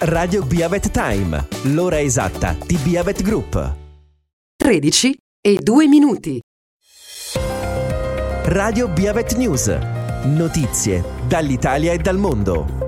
Radio Biavet Time, l'ora esatta di Biavet Group. 13:02. Radio Biavet News. Notizie dall'Italia e dal mondo.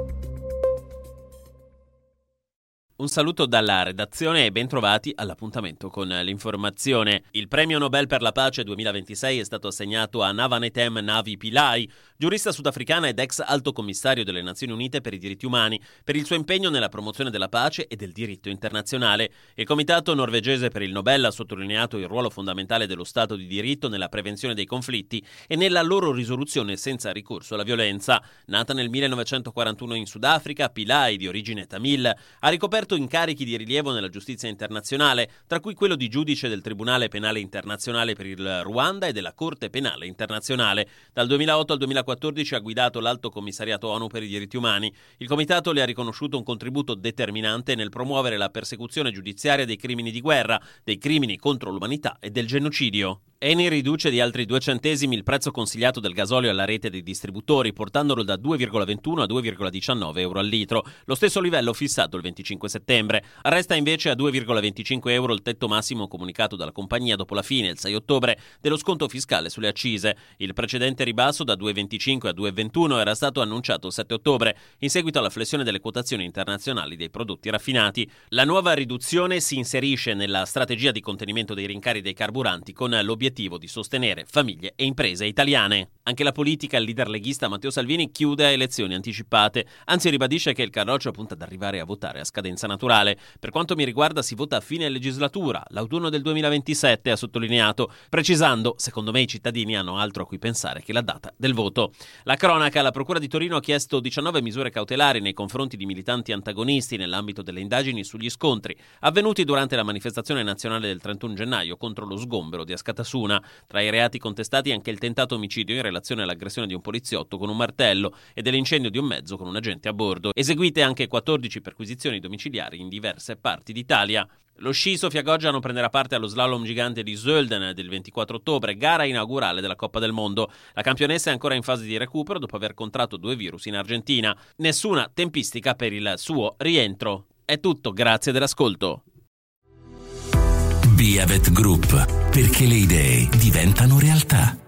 Un saluto dalla redazione e ben trovati all'appuntamento con l'informazione. Il Premio Nobel per la Pace 2026 è stato assegnato a Navanetem Navi Pillay, giurista sudafricana ed ex alto commissario delle Nazioni Unite per i diritti umani, per il suo impegno nella promozione della pace e del diritto internazionale. Il Comitato norvegese per il Nobel ha sottolineato il ruolo fondamentale dello Stato di diritto nella prevenzione dei conflitti e nella loro risoluzione senza ricorso alla violenza. Nata nel 1941 in Sudafrica, Pillay, di origine tamil, ha ricoperto incarichi di rilievo nella giustizia internazionale, tra cui quello di giudice del Tribunale Penale Internazionale per il Ruanda e della Corte Penale Internazionale. Dal 2008 al 2014 ha guidato l'Alto Commissariato ONU per i diritti umani. Il Comitato le ha riconosciuto un contributo determinante nel promuovere la persecuzione giudiziaria dei crimini di guerra, dei crimini contro l'umanità e del genocidio. Eni riduce di altri 2 centesimi il prezzo consigliato del gasolio alla rete dei distributori, portandolo da 2,21 a 2,19 euro al litro, lo stesso livello fissato il 25 settembre. Resta invece a 2,25 euro il tetto massimo comunicato dalla compagnia dopo la fine, il 6 ottobre, dello sconto fiscale sulle accise. Il precedente ribasso da 2,25 a 2,21 era stato annunciato il 7 ottobre, in seguito alla flessione delle quotazioni internazionali dei prodotti raffinati. La nuova riduzione si inserisce nella strategia di contenimento dei rincari dei carburanti con l'obiettivo di sostenere famiglie e imprese italiane. Anche la politica, il leader leghista Matteo Salvini chiude a elezioni anticipate, anzi ribadisce che il Carroccio punta ad arrivare a votare a scadenza naturale. Per quanto mi riguarda si vota a fine legislatura, l'autunno del 2027, ha sottolineato, precisando: secondo me i cittadini hanno altro a cui pensare che la data del voto. La cronaca: la Procura di Torino ha chiesto 19 misure cautelari nei confronti di militanti antagonisti nell'ambito delle indagini sugli scontri avvenuti durante la manifestazione nazionale del 31 gennaio contro lo sgombero di Askatasuna. Tra i reati contestati anche il tentato omicidio in relazione all'aggressione di un poliziotto con un martello e dell'incendio di un mezzo con un agente a bordo. Eseguite anche 14 perquisizioni domiciliari in diverse parti d'Italia. Lo sci Sofia Goggia non prenderà parte allo slalom gigante di Sölden del 24 ottobre, gara inaugurale della Coppa del Mondo. La campionessa è ancora in fase di recupero dopo aver contratto 2 virus in Argentina. Nessuna tempistica per il suo rientro. È tutto, grazie dell'ascolto. Biavet Group, perché le idee diventano realtà.